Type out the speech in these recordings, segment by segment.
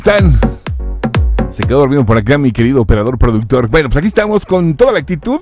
¿Están? Se quedó dormido por acá mi querido operador productor. Bueno, pues aquí estamos con toda la actitud.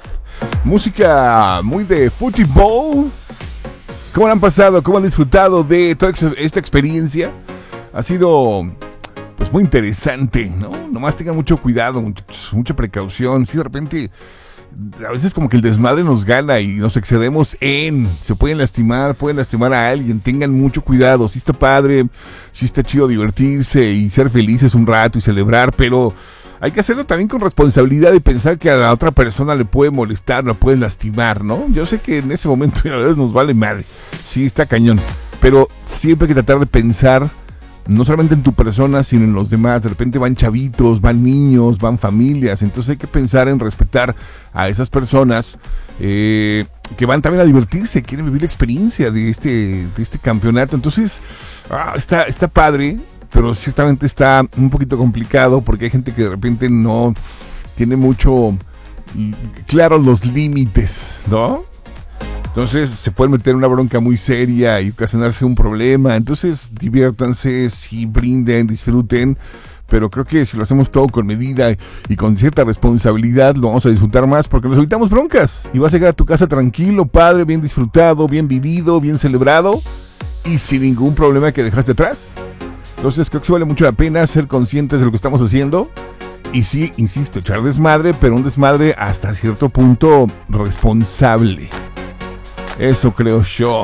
Música muy de fútbol. ¿Cómo la han pasado? ¿Cómo han disfrutado de toda esta experiencia? Ha sido pues muy interesante, ¿no? Nomás tengan mucho cuidado, mucha precaución. Si de repente a veces como que el desmadre nos gana y nos excedemos se pueden lastimar a alguien. Tengan mucho cuidado. Sí está padre, sí está chido divertirse y ser felices un rato y celebrar, pero hay que hacerlo también con responsabilidad y pensar que a la otra persona le puede molestar, la puede lastimar, ¿no? Yo sé que en ese momento a veces nos vale madre, sí está cañón, pero siempre hay que tratar de pensar no solamente en tu persona, sino en los demás. De repente van chavitos, van niños, van familias. Entonces hay que pensar en respetar a esas personas que van también a divertirse, quieren vivir la experiencia de este campeonato. Entonces, está padre, pero ciertamente está un poquito complicado porque hay gente que de repente no tiene mucho claros los límites, ¿no? Entonces se puede meter en una bronca muy seria y ocasionarse un problema. Entonces diviértanse, sí, brinden, disfruten, pero creo que si lo hacemos todo con medida y con cierta responsabilidad, lo vamos a disfrutar más porque nos evitamos broncas y vas a llegar a tu casa tranquilo, padre, bien disfrutado, bien vivido, bien celebrado y sin ningún problema que dejaste atrás. Entonces creo que sí vale mucho la pena ser conscientes de lo que estamos haciendo y sí, insisto, echar desmadre, pero un desmadre hasta cierto punto responsable. Eso creo yo.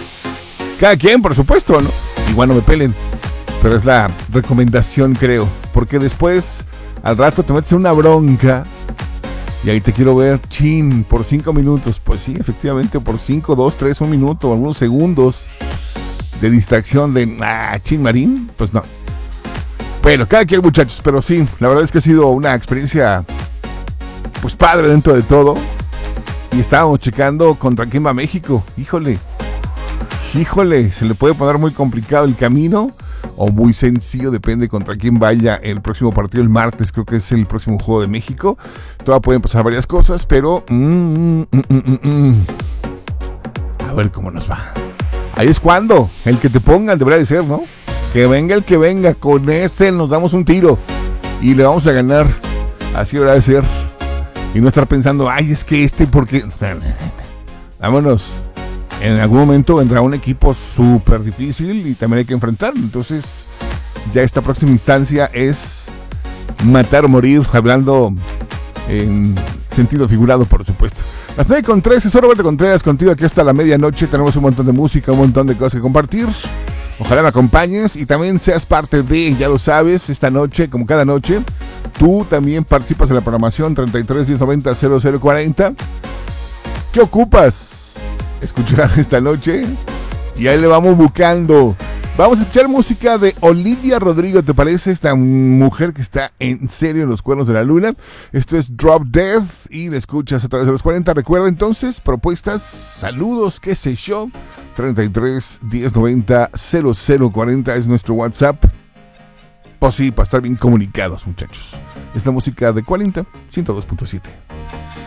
Cada quien, por supuesto, ¿no? Igual no me pelen. Pero es la recomendación, creo. Porque después, al rato te metes en una bronca. Y ahí te quiero ver, por 5 minutos. Pues sí, efectivamente, por 5, 2, 3, 1 minuto, algunos segundos de distracción de, marín. Pues no. Bueno, cada quien, muchachos. Pero sí, la verdad es que ha sido una experiencia, pues padre dentro de todo. Y estábamos checando contra quién va México. Híjole, se le puede poner muy complicado el camino o muy sencillo, depende contra quién vaya el próximo partido el martes. Creo que es el próximo juego de México. Todavía pueden pasar varias cosas, pero a ver cómo nos va. Ahí es cuando el que te pongan debería de ser, ¿no? Que venga el que venga, con ese nos damos un tiro y le vamos a ganar. Así debería de ser. Y no estar pensando, es que porque... Vámonos. En algún momento vendrá un equipo súper difícil y también hay que enfrentarlo. Entonces, ya esta próxima instancia es matar o morir, hablando en sentido figurado, por supuesto. Las 9:13, soy Roberto Contreras, contigo aquí hasta la medianoche. Tenemos un montón de música, un montón de cosas que compartir. Ojalá me acompañes y también seas parte de, ya lo sabes, esta noche, como cada noche, tú también participas en la programación 33 1090 0040. ¿Qué ocupas escuchar esta noche? Y ahí le vamos buscando. Vamos a escuchar música de Olivia Rodrigo, ¿te parece? Esta mujer que está en serio en los cuernos de la luna. Esto es Drop Dead y la escuchas a través de los 40. Recuerda entonces, propuestas, saludos, qué sé yo. 33 1090 0040 es nuestro WhatsApp. Pues sí, para estar bien comunicados, muchachos. Es la música de 40 102.7.